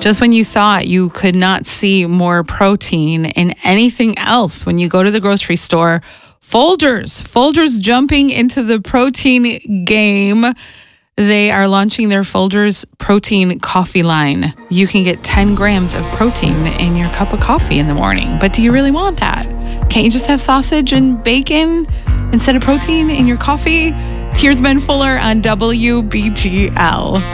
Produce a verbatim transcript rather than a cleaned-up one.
Just when you thought you could not see more protein in anything else, when you go to the grocery store, Folgers, Folgers jumping into the protein game. They are launching their Folgers protein coffee line. You can get ten grams of protein in your cup of coffee in the morning. But do you really want that? Can't you just have sausage and bacon instead of protein in your coffee? Here's Ben Fuller on W B G L.